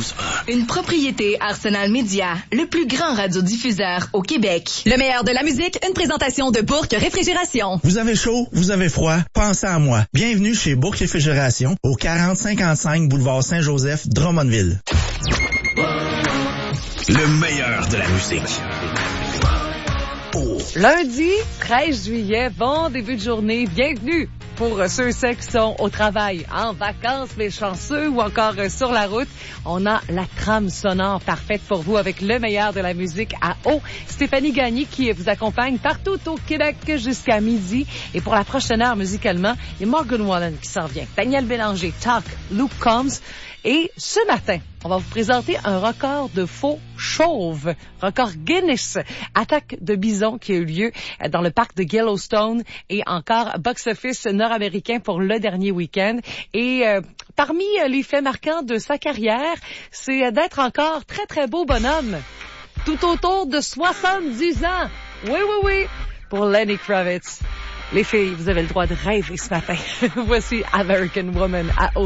Une propriété Arsenal Média, le plus grand radiodiffuseur au Québec. Le meilleur de la musique, une présentation de Bourque Réfrigération. Vous avez chaud, vous avez froid, pensez à moi. Bienvenue chez Bourque Réfrigération, au 4055 boulevard Saint-Joseph, Drummondville. Le meilleur de la musique. Lundi, 13 juillet, bon début de journée, bienvenue pour ceux et celles qui sont au travail, en vacances, les chanceux ou encore sur la route. On a la trame sonore parfaite pour vous avec le meilleur de la musique à eau. Stéphanie Gagné qui vous accompagne partout au Québec jusqu'à midi. Et pour la prochaine heure musicalement, il y a Morgan Wallen qui s'en vient. Daniel Bélanger, Talk, Luke Combs. Et ce matin, on va vous présenter un record de faux chauves, record Guinness, attaque de bison qui a eu lieu dans le parc de Yellowstone et encore box-office nord-américain pour le dernier week-end. Et parmi les faits marquants de sa carrière, c'est d'être encore très très beau bonhomme, tout autour de 70 ans. Oui, pour Lenny Kravitz. Les filles, vous avez le droit de rêver ce matin. Voici American Woman à